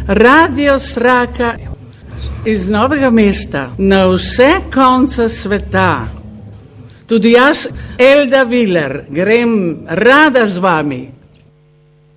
Radio Sraka iz Novega mesta na vse konce sveta. Tudi jaz, Elda Viler, grem rada z vami.